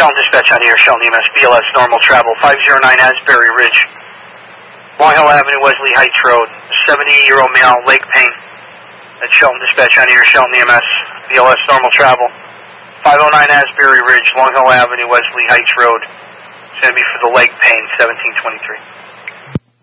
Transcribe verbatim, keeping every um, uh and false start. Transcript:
Shelton Dispatch on here, Shelton E M S, B L S normal travel, five oh nine Asbury Ridge, Long Hill Avenue, Wesley Heights Road, seventy-year-old male, leg pain. That's Shelton Dispatch on here, Shelton E M S, B L S normal travel, five oh nine Asbury Ridge, Long Hill Avenue, Wesley Heights Road. It's going to be for the leg pain, seventeen twenty-three.